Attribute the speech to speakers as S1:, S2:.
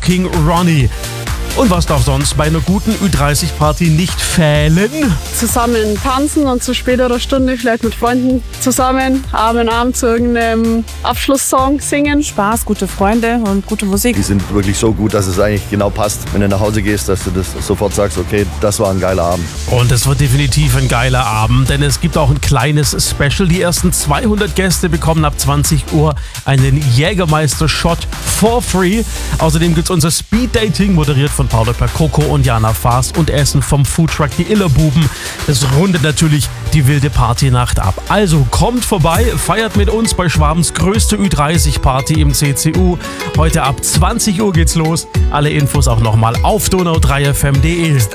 S1: King Ronnie. Und was darf sonst bei einer guten Ü30-Party nicht fehlen?
S2: Zusammen tanzen und zu späterer Stunde vielleicht mit Freunden zusammen Arm in Arm zu irgendeinem Abschlusssong singen.
S3: Spaß, gute Freunde und gute Musik.
S4: Die sind wirklich so gut, dass es eigentlich genau passt, wenn du nach Hause gehst, dass du das sofort sagst, okay, das war ein geiler Abend.
S1: Und es wird definitiv ein geiler Abend, denn es gibt auch ein kleines Special. Die ersten 200 Gäste bekommen ab 20 Uhr einen Jägermeister-Shot for free. Außerdem gibt es unser Speed-Dating, moderiert von Paula Coco und Jana Faas, und Essen vom Foodtruck Die Illerbuben. Das rundet natürlich die wilde Partynacht ab. Also kommt vorbei, feiert mit uns bei Schwabens größte Ü30-Party im CCU. Heute ab 20 Uhr geht's los. Alle Infos auch nochmal auf donau3fm.de.